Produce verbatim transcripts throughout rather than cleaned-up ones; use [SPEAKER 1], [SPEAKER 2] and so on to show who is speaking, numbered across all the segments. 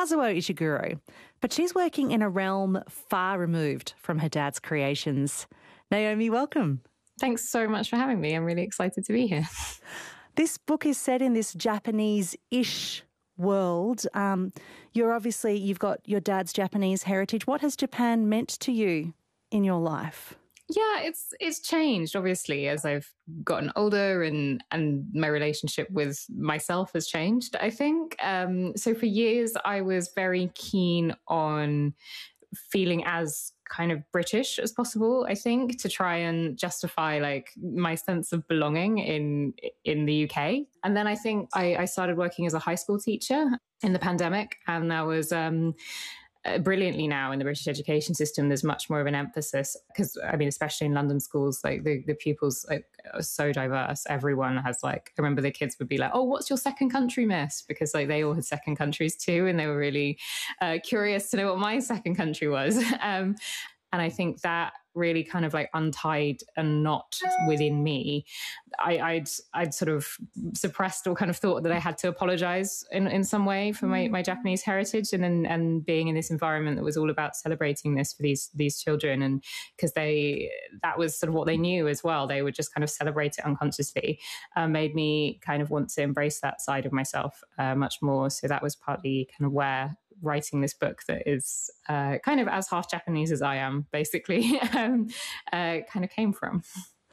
[SPEAKER 1] Kazuo Ishiguro, but she's working in a realm far removed from her dad's creations. Naomi, welcome.
[SPEAKER 2] Thanks so much for having me. I'm really excited to be here.
[SPEAKER 1] This book is set in this Japanese-ish world. Um, you're obviously, you've got your dad's Japanese heritage. What has Japan meant to you in your life?
[SPEAKER 2] Yeah, it's it's changed, obviously, as I've gotten older and, and my relationship with myself has changed, I think. Um, so for years, I was very keen on feeling as kind of British as possible, I think, to try and justify like my sense of belonging in in the U K. And then I think I, I started working as a high school teacher in the pandemic, and that was um, uh, brilliantly now in the British education system. There's much more of an emphasis because, I mean, especially in London schools, like the, the pupils like, are so diverse. Everyone has like, I remember the kids would be like, oh, what's your second country, miss? Because like they all had second countries too. And they were really uh, curious to know what my second country was. um, And I think that really kind of like untied a knot within me. I, I'd I'd sort of suppressed or kind of thought that I had to apologize in, in some way for my, my Japanese heritage, and then and being in this environment that was all about celebrating this for these these children, and because they that was sort of what they knew as well. They would just kind of celebrate it unconsciously. Uh, made me kind of want to embrace that side of myself uh, much more. So that was partly kind of where writing this book that is uh, kind of as half Japanese as I am, basically, um, uh, kind of came from.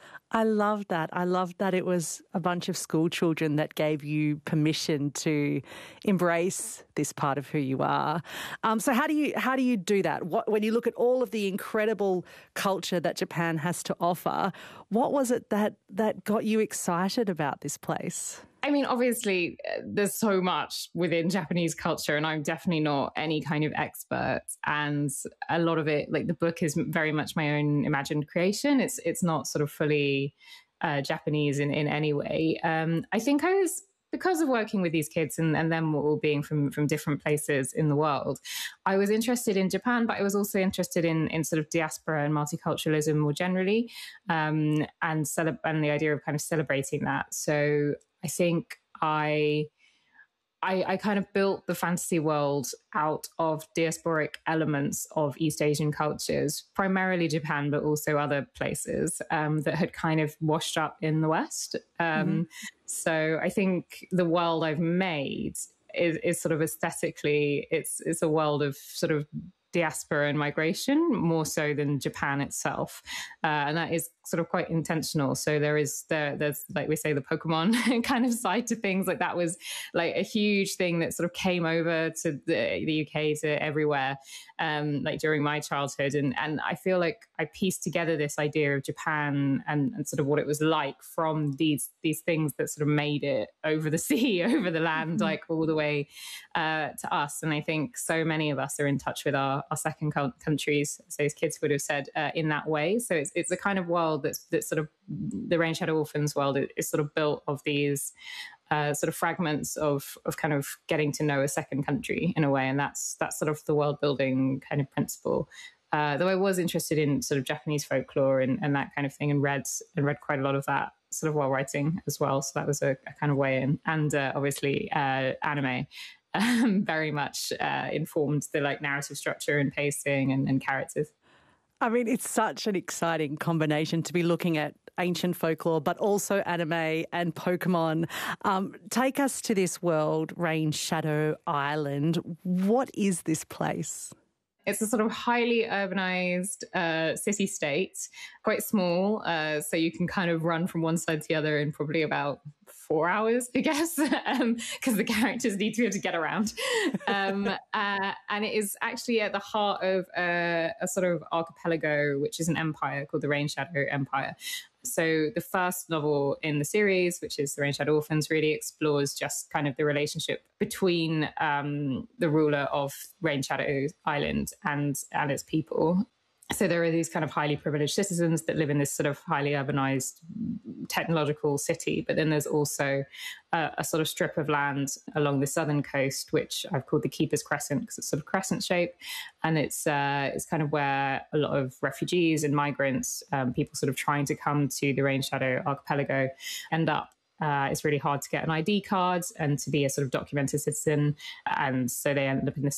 [SPEAKER 1] I love that. I love that it was a bunch of school children that gave you permission to embrace this part of who you are. Um, so how do you how do you do that? What, when you look at all of the incredible culture that Japan has to offer, what was it that that got you excited about this place?
[SPEAKER 2] I mean, obviously, there's so much within Japanese culture, and I'm definitely not any kind of expert. And a lot of it, like the book, is very much my own imagined creation. It's it's not sort of fully uh, Japanese in, in any way. Um, I think I was, because of working with these kids and, and them all being from, from different places in the world, I was interested in Japan, but I was also interested in, in sort of diaspora and multiculturalism more generally, um, and, cele- and the idea of kind of celebrating that. So I think I, I I kind of built the fantasy world out of diasporic elements of East Asian cultures, primarily Japan, but also other places um, that had kind of washed up in the West. Um, mm-hmm. So I think the world I've made is, is sort of aesthetically, it's it's a world of sort of diaspora and migration more so than Japan itself, uh, and that is sort of quite intentional. So there is there there's, like we say, the Pokemon kind of side to things. Like that was like a huge thing that sort of came over to the, the U K, to everywhere, um, like during my childhood, and and I feel like I pieced together this idea of Japan and, and sort of what it was like from these these things that sort of made it over the sea, over the land, mm-hmm. like all the way uh, to us. And I think so many of us are in touch with our, our second countries, as those kids would have said, uh, in that way. So it's it's a kind of world that's that's sort of, the Rain Shadow Orphans world is sort of built of these uh, sort of fragments of of kind of getting to know a second country in a way, and that's that's sort of the world building kind of principle. Uh, though I was interested in sort of Japanese folklore and, and that kind of thing, and read and read quite a lot of that sort of while writing as well. So that was a, a kind of way in, and uh, obviously uh, anime. Um, very much uh, informed the like narrative structure and pacing and, and characters.
[SPEAKER 1] I mean, it's such an exciting combination to be looking at ancient folklore, but also anime and Pokemon. Um, take us to this world, Rain Shadow Island. What is this place?
[SPEAKER 2] It's a sort of highly urbanized uh, city-state, quite small, uh, so you can kind of run from one side to the other in probably about four hours, I guess, because um, the characters need to be able to get around. Um, uh, and it is actually at the heart of uh, a sort of archipelago, which is an empire called the Rain Shadow Empire. So the first novel in the series, which is The Rain Shadow Orphans, really explores just kind of the relationship between um, the ruler of Rain Shadow Island and, and its people. So there are these kind of highly privileged citizens that live in this sort of highly urbanized technological city. But then there's also a, a sort of strip of land along the southern coast, which I've called the Keeper's Crescent because it's sort of crescent shape. And it's uh, it's kind of where a lot of refugees and migrants, um, people sort of trying to come to the Rain Shadow archipelago, end up. Uh, it's really hard to get an I D card and to be a sort of documented citizen. And so they end up in this